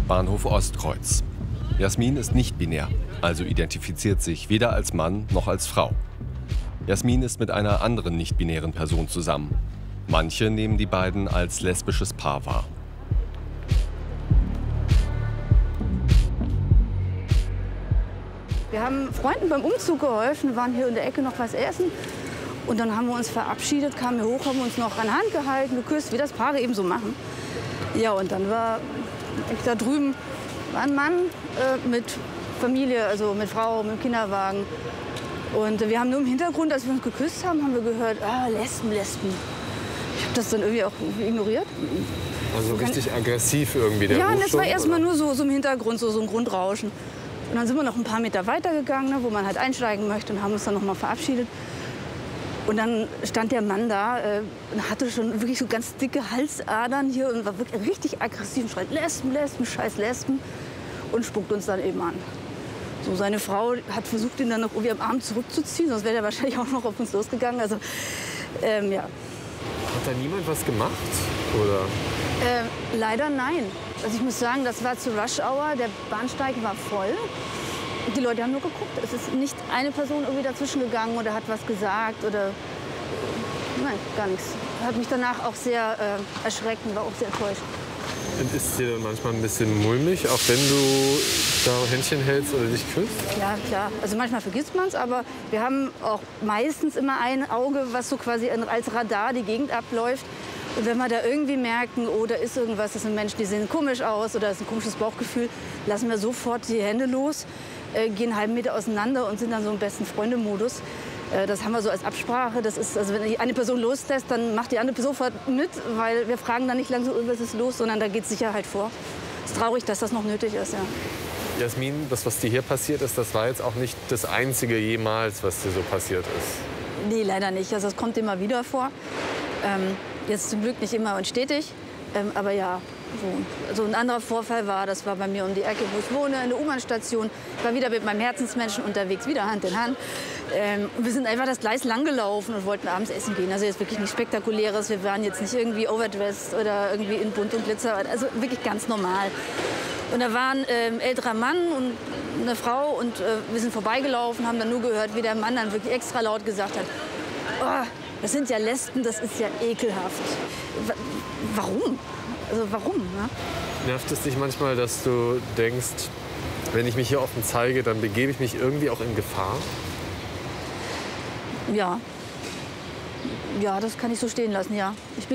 Bahnhof Ostkreuz. Jasmin ist nicht binär, also identifiziert sich weder als Mann noch als Frau. Jasmin ist mit einer anderen nicht-binären Person zusammen. Manche nehmen die beiden als lesbisches Paar wahr. Wir haben Freunden beim Umzug geholfen, waren hier in der Ecke noch was essen. Und dann haben wir uns verabschiedet, kamen hier hoch, haben uns noch an die Hand gehalten, geküsst, wie das Paare eben so machen. Ja, und dann war da drüben ein Mann mit Familie, also mit Frau, mit Kinderwagen. Und wir haben nur im Hintergrund, als wir uns geküsst haben, haben wir gehört, Lesben. Ich habe das dann irgendwie auch ignoriert. Also richtig aggressiv irgendwie der Ja, Ruf und das schon, war erstmal oder? nur so im Hintergrund, so ein Grundrauschen. Und dann sind wir noch ein paar Meter weitergegangen, ne, wo man halt einsteigen möchte, und haben uns dann noch mal verabschiedet. Und dann stand der Mann da und hatte schon wirklich so ganz dicke Halsadern hier und war wirklich richtig aggressiv und schreit Lesben, scheiß Lesben, und spuckt uns dann eben an. So, seine Frau hat versucht, ihn dann noch irgendwie am Arm zurückzuziehen, sonst wäre er wahrscheinlich auch noch auf uns losgegangen. Also, ja. Hat da niemand was gemacht? Oder? Leider nein. Also ich muss sagen, das war zu Rush Hour, der Bahnsteig war voll. Die Leute haben nur geguckt. Es ist nicht eine Person irgendwie dazwischen gegangen oder hat was gesagt oder... Nein, gar nichts. Hat mich danach auch sehr erschreckt und war auch sehr enttäuscht. Und ist dir dann manchmal ein bisschen mulmig, auch wenn du da Händchen hältst oder dich küsst? Ja, klar. Also manchmal vergisst man es, aber wir haben auch meistens immer ein Auge, was so quasi als Radar die Gegend abläuft. Und wenn wir da irgendwie merken, oh, da ist irgendwas, das sind Menschen, die sehen komisch aus oder das ist ein komisches Bauchgefühl, lassen wir sofort die Hände los, gehen einen halben Meter auseinander und sind dann so im besten Freunde-Modus. Das haben wir so als Absprache. Das ist, also wenn die eine Person loslässt, dann macht die andere sofort mit, weil wir fragen dann nicht lang so, was ist los, sondern da geht Sicherheit vor. Es ist traurig, dass das noch nötig ist, ja. Jasmin, das, was dir hier passiert ist, das war jetzt auch nicht das Einzige jemals, was dir so passiert ist. Nee, leider nicht. Also das kommt immer wieder vor. Jetzt zum Glück nicht immer und stetig, aber ja. So ein anderer Vorfall war, das war bei mir um die Ecke, wo ich wohne, in der U-Bahn-Station. Ich war wieder mit meinem Herzensmenschen unterwegs, wieder Hand in Hand. Wir sind einfach das Gleis lang gelaufen und wollten abends essen gehen. Also jetzt wirklich nichts Spektakuläres. Wir waren jetzt nicht irgendwie overdressed oder irgendwie in Bunt und Glitzer. Also wirklich ganz normal. Und da war ein älterer Mann und eine Frau und wir sind vorbeigelaufen, haben dann nur gehört, wie der Mann dann wirklich extra laut gesagt hat, oh, das sind ja Lesben, das ist ja ekelhaft. Warum? Also warum? Ne? Nervt es dich manchmal, dass du denkst, wenn ich mich hier offen zeige, dann begebe ich mich irgendwie auch in Gefahr? Ja. Ja, das kann ich so stehen lassen, ja.